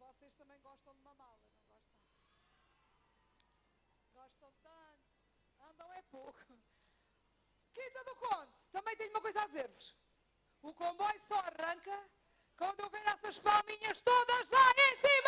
Vocês também gostam de uma mala, não gostam? Gostam tanto. Andam é pouco. Quinta do Conde, também tenho uma coisa a dizer-vos. O comboio só arranca quando eu ver essas palminhas todas lá em cima.